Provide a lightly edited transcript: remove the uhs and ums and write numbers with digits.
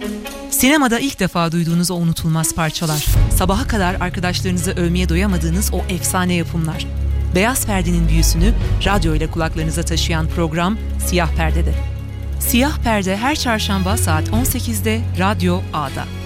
Sinemada ilk defa duyduğunuz o unutulmaz parçalar. Sabaha kadar arkadaşlarınızı övmeye doyamadığınız o efsane yapımlar. Beyaz perdenin büyüsünü radyo ile kulaklarınıza taşıyan program Siyah Perde'de. Siyah Perde her çarşamba saat 18'de Radyo A'da.